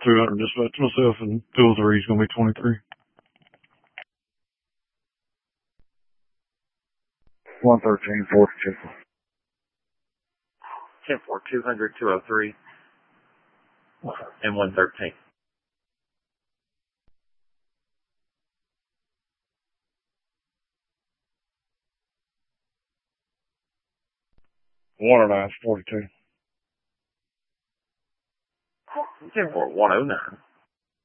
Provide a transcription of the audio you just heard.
200 dispatch myself, and 203 is going to be 23. 113, 42. 10-4, 200, 203, and 113. One 109, 42. 10-4, 109.